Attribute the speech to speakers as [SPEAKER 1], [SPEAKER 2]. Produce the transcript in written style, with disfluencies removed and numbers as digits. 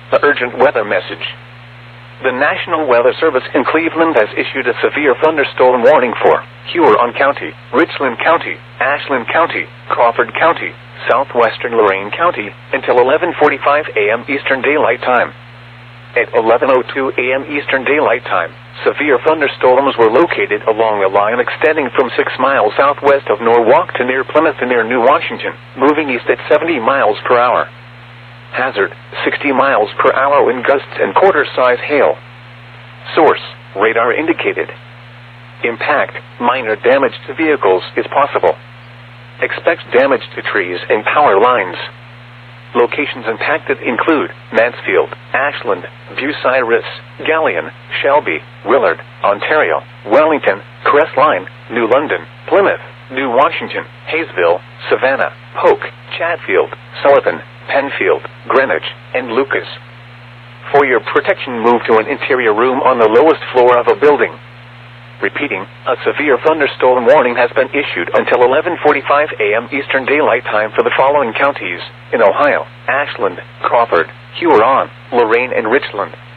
[SPEAKER 1] The urgent weather message. The National Weather Service in Cleveland has issued a severe thunderstorm warning for Huron County, Richland County, Ashland County, Crawford County, southwestern Lorain County, until 11:45 a.m. Eastern Daylight Time. At 11:02 a.m. Eastern Daylight Time, severe thunderstorms were located along a line extending from 6 miles southwest of Norwalk to near Plymouth and near New Washington, moving east at 70 miles per hour. Hazard, 60 miles per hour wind gusts and quarter-size hail. Source, radar indicated. Impact, minor damage to vehicles is possible. Expect damage to trees and power lines. Locations impacted include Mansfield, Ashland, Bucyrus, Galion, Shelby, Willard, Ontario, Wellington, Crestline, New London, Plymouth, New Washington, Hayesville, Savannah, Polk, Chatfield, Sullivan, Penfield, Greenwich, and Lucas. For your protection, move to an interior room on the lowest floor of a building. Repeating, a severe thunderstorm warning has been issued until 11:45 a.m. Eastern Daylight Time for the following counties in Ohio: Ashland, Crawford, Huron, Lorain, and Richland.